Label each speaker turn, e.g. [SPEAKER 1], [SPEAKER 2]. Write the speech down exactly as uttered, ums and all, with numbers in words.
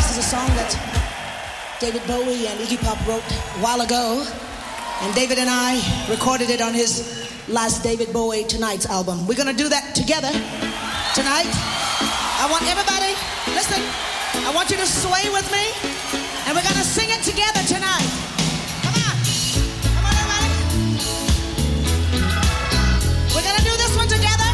[SPEAKER 1] This is a song that David Bowie and Iggy Pop wrote a while ago, and David and I recorded it on his last David Bowie Tonight's album. We're gonna do that together tonight. I want everybody, listen, I want you to sway with me, and we're gonna sing it together tonight.